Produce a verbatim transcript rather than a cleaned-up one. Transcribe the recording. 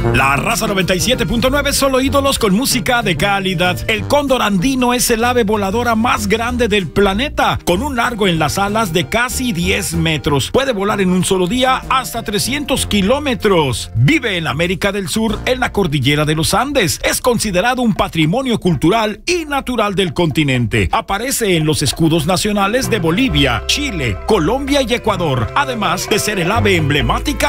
La raza noventa y siete punto nueve, solo ídolos con música de calidad. El cóndor andino es el ave voladora más grande del planeta, con un largo en las alas de casi diez metros. Puede volar en un solo día hasta trescientos kilómetros. Vive en América del Sur, en la cordillera de los Andes. Es considerado un patrimonio cultural y natural del continente. Aparece en los escudos nacionales de Bolivia, Chile, Colombia y Ecuador, además de ser el ave emblemática